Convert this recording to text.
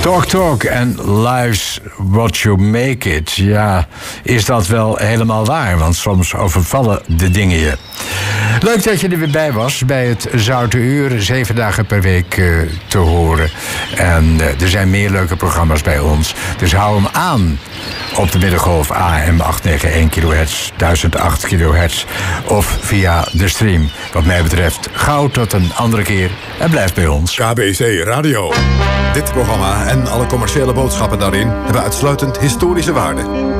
Talk en life's what you make it. Ja, is dat wel helemaal waar? Want soms overvallen de dingen je. Leuk dat je er weer bij was bij het Zoute Uur. 7 dagen per week te horen. En er zijn meer leuke programma's bij ons. Dus hou hem aan op de middengolf AM 891 kHz, 1008 kHz. Of via de stream. Wat mij betreft gauw tot een andere keer. En blijf bij ons. KBC Radio. Dit programma en alle commerciële boodschappen daarin hebben uitsluitend historische waarde.